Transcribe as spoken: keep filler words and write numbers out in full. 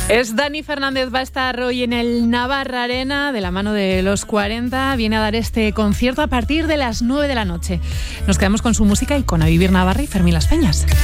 Es Dani Fernández, va a estar hoy en el Navarra Arena de la mano de los cuarenta. Viene a dar este concierto a partir de las nueve de la noche. Nos quedamos con su música y con A Vivir Navarra y Fermín Las Peñas.